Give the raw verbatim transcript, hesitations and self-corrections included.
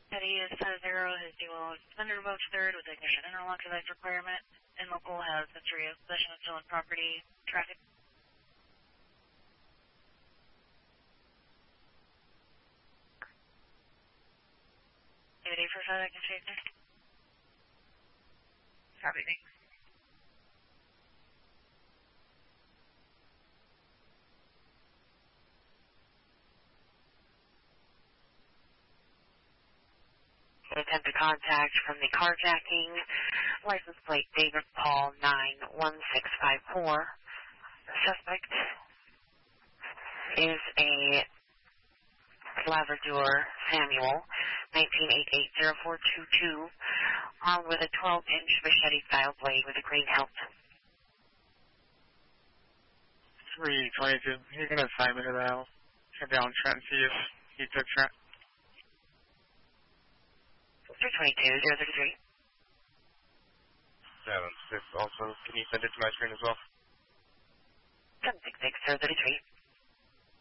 Petty is ten zero, his dual under above third with ignition interlock device requirement, and local has history of possession of stolen property, traffic. Activity for five, I can check there. Copy, thanks. Attempt to contact from the carjacking, license plate David Paul nine one six five four. The suspect is a Lavrador Samuel, nineteen eighty-eight oh four two two, armed with a twelve inch machete-style blade with a green hilt. three twenty-two, you can assign me to that. Head down Trent and see if he took Trent. three twenty-two, zero thirty-three. seven six also, can you send it to my screen as well? seven six six, zero thirty-three.